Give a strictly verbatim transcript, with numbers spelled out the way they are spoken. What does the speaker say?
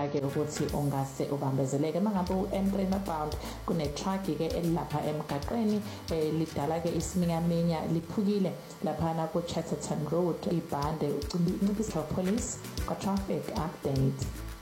kudingeka ke ukuthi ungase ubambezeleke mangabe u-N three northbound kune truck ke elapha emgaqweni lidala ke isiminyaminya liphukile lapha na ku Chatterton Road ibhande unciphisa police kwa traffic update.